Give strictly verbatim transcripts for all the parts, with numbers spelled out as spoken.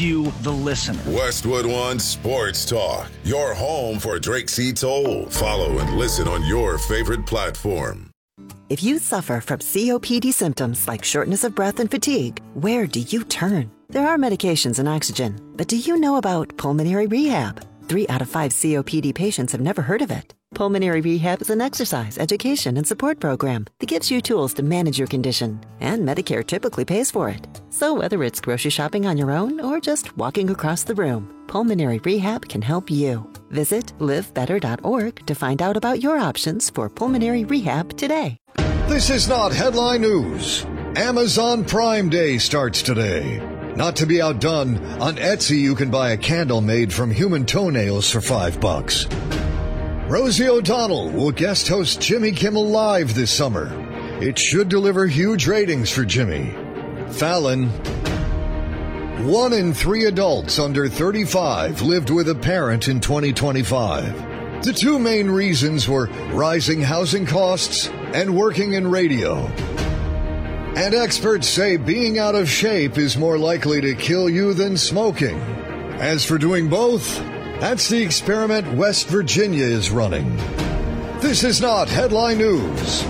you, the listener. Westwood One Sports Talk, your home for Drake C. Toll. Follow and listen on your favorite platform. If you suffer from C O P D symptoms like shortness of breath and fatigue, where do you turn? There are medications and oxygen, but do you know about pulmonary rehab? Three out of five C O P D patients have never heard of it. Pulmonary Rehab is an exercise, education, and support program that gives you tools to manage your condition, and Medicare typically pays for it. So whether it's grocery shopping on your own or just walking across the room, Pulmonary Rehab can help you. Visit live better dot org to find out about your options for pulmonary rehab today. This is not headline news. Amazon Prime Day starts today. Not to be outdone, on Etsy you can buy a candle made from human toenails for five bucks. Rosie O'Donnell will guest host Jimmy Kimmel Live this summer. It should deliver huge ratings for Jimmy. Fallon. One in three adults under thirty-five lived with a parent in twenty twenty-five. The two main reasons were rising housing costs and working in radio. And experts say being out of shape is more likely to kill you than smoking. As for doing both, that's the experiment West Virginia is running. This is not headline news.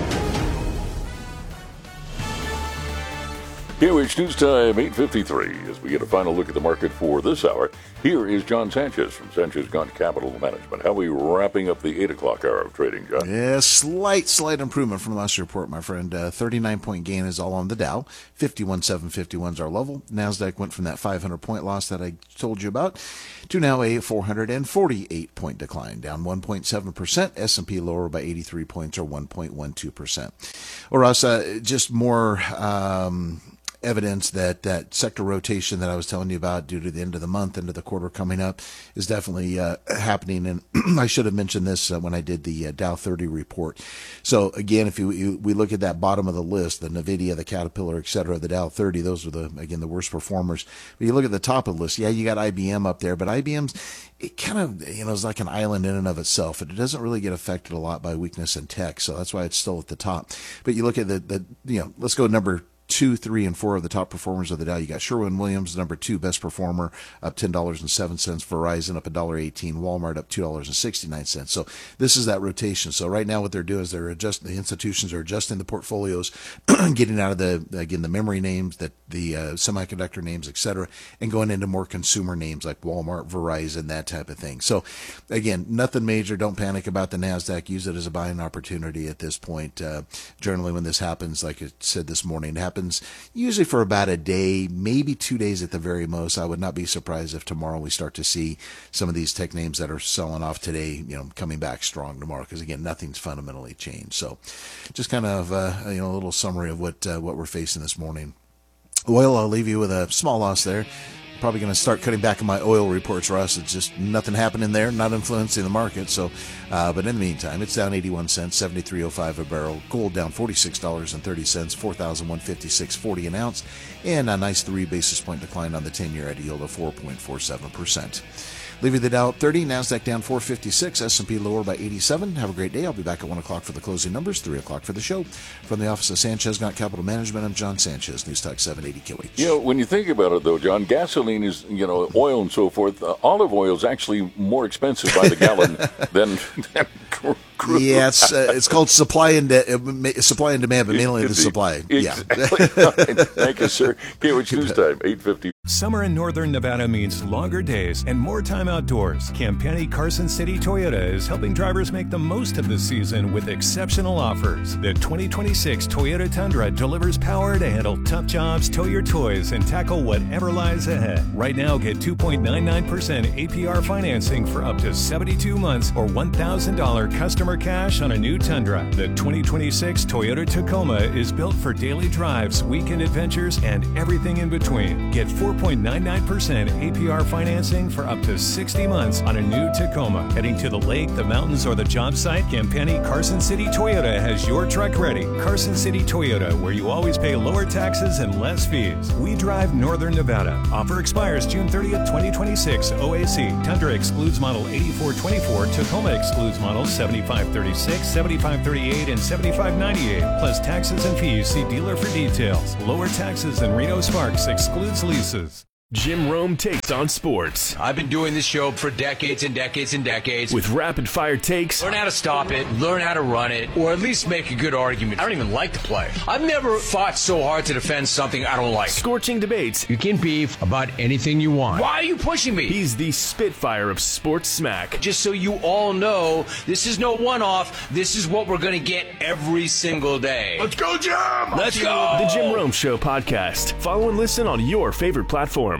K O H News Time, eight fifty-three. As we get a final look at the market for this hour, here is John Sanchez from Sanchez Gaunt Capital Management. How are we wrapping up the eight o'clock hour of trading, John? Yeah, slight, slight improvement from the last report, my friend. Uh, thirty-nine point gain is all on the Dow. fifty-one seven fifty-one is our level. NASDAQ went from that five hundred point loss that I told you about to now a four hundred forty-eight point decline, down one point seven percent. S and P lower by eighty-three points, or one point one two percent. Or else, uh, just more... Um, evidence that that sector rotation that I was telling you about due to the end of the month, end of the quarter coming up, is definitely uh, happening. And I should have mentioned this uh, when I did the uh, Dow thirty report. So again, if you, you we look at that bottom of the list, the NVIDIA, the Caterpillar, et cetera, the Dow thirty, those are the, again, the worst performers. But you look at the top of the list, yeah, you got I B M up there, but I B M's, it kind of, you know, is like an island in and of itself. It doesn't really get affected a lot by weakness in tech. So that's why it's still at the top. But you look at the, the you know, let's go number two, three, and four of the top performers of the Dow. You got Sherwin-Williams, number two, best performer, up ten dollars and seven cents. Verizon up one dollar and eighteen cents. Walmart up two dollars and sixty-nine cents. So this is that rotation. So right now what they're doing is they're adjusting, the institutions are adjusting the portfolios, getting out of the, again, the memory names, that the uh, semiconductor names, et cetera, and going into more consumer names like Walmart, Verizon, that type of thing. So again, nothing major. Don't panic about the NASDAQ. Use it as a buying opportunity at this point. Uh, generally when this happens, like I said this morning, it happens usually for about a day, maybe two days at the very most. I would not be surprised if tomorrow we start to see some of these tech names that are selling off today, you know, coming back strong tomorrow, because again, nothing's fundamentally changed. So just kind of, uh, you know, a little summary of what, uh, what we're facing this morning. Oil, I'll leave you with a small loss there. Probably going to start cutting back on my oil reports, Russ. It's just nothing happening there, not influencing the market. So, uh, but in the meantime, it's down eighty-one cents, seventy-three oh five a barrel. Gold down forty-six dollars and thirty cents, four thousand one hundred fifty-six dollars and forty cents an ounce, and a nice three basis point decline on the ten-year at a yield of four point four seven percent. Leaving the Dow at thirty, NASDAQ down four fifty-six, S and P lower by eighty-seven. Have a great day. I'll be back at one o'clock for the closing numbers, three o'clock for the show. From the office of Sanchez Gaunt Capital Management, I'm John Sanchez, News Talk seven eighty K O H. You know, when you think about it, though, John, gasoline is, you know, oil and so forth. Uh, olive oil is actually more expensive by the gallon than, than crude. Yeah, it's uh, it's called supply and de- uh, supply and demand, but mainly the supply. Exactly. Yeah. Thank you, sir. K O H News Time, eight fifty. Summer in northern Nevada means longer days and more time outdoors. Campani Carson City Toyota is helping drivers make the most of the season with exceptional offers. The twenty twenty-six Toyota Tundra delivers power to handle tough jobs, tow your toys, and tackle whatever lies ahead. Right now, get two point nine nine percent A P R financing for up to seventy-two months or one thousand dollars customer cash on a new Tundra. The twenty twenty-six Toyota Tacoma is built for daily drives, weekend adventures, and everything in between. Get four point nine nine percent A P R financing for up to sixty months on a new Tacoma. Heading to the lake, the mountains, or the job site, Campani Carson City Toyota has your truck ready. Carson City Toyota, where you always pay lower taxes and less fees. We drive northern Nevada. Offer expires June thirtieth, twenty twenty-six. O A C. Tundra excludes model eighty-four twenty-four. Tacoma excludes models seventy-five thirty-six, seventy-five thirty-eight, and seventy-five ninety-eight. Plus taxes and fees. See dealer for details. Lower taxes than Reno Sparks excludes leases. Jim Rome takes on sports. I've been doing this show for decades and decades and decades. With rapid-fire takes. Learn how to stop it, learn how to run it, or at least make a good argument. I don't even like the play. I've never fought so hard to defend something I don't like. Scorching debates. You can beef about anything you want. Why are you pushing me? He's the Spitfire of sports smack. Just so you all know, this is no one-off. This is what we're going to get every single day. Let's go, Jim! Let's go! The Jim Rome Show podcast. Follow and listen on your favorite platform.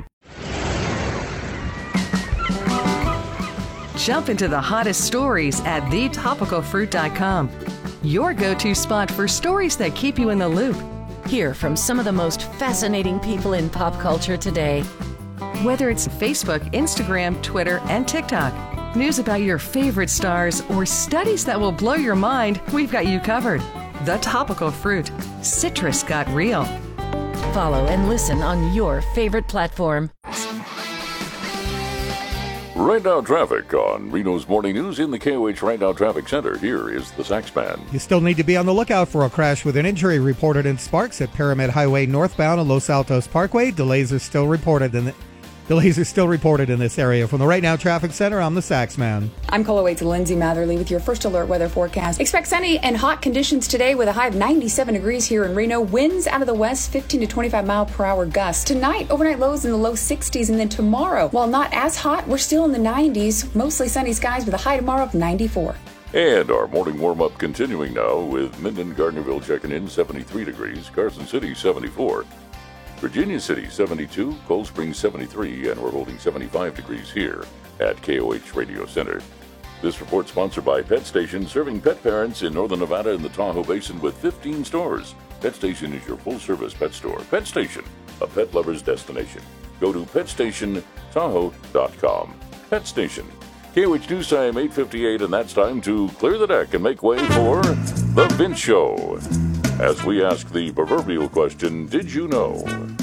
Jump into the hottest stories at the topical fruit dot com. Your go-to spot for stories that keep you in the loop. Hear from some of the most fascinating people in pop culture today. Whether it's Facebook, Instagram, Twitter, and TikTok, news about your favorite stars, or studies that will blow your mind, we've got you covered. The Topical Fruit. Citrus got real. Follow and listen on your favorite platform. Right now traffic on Reno's Morning News in the K O H Right Now Traffic Center. Here is the Saxman. You still need to be on the lookout for a crash with an injury reported in Sparks at Pyramid Highway northbound and Los Altos Parkway. Delays are still reported in the Delays are still reported in this area. From the Right Now Traffic Center, I'm the Saxman. I'm Cola Waits Lindsay Matherly with your first alert weather forecast. Expect sunny and hot conditions today with a high of ninety-seven degrees here in Reno. Winds out of the west, fifteen to twenty-five mile per hour gusts. Tonight, overnight lows in the low sixties, and then tomorrow, while not as hot, we're still in the nineties. Mostly sunny skies with a high tomorrow of ninety-four. And our morning warm-up continuing now with Minden Gardnerville checking in seventy-three degrees, Carson City seventy-four. Virginia City seventy-two, Cold Springs seventy-three, and we're holding seventy-five degrees here at K O H Radio Center. This report sponsored by Pet Station, serving pet parents in northern Nevada and the Tahoe Basin with fifteen stores. Pet Station is your full-service pet store. Pet Station, a pet lover's destination. Go to pet station tahoe dot com. Pet Station. K O H News Time eight fifty-eight, and that's time to clear the deck and make way for The Vince Show. As we ask the proverbial question, did you know?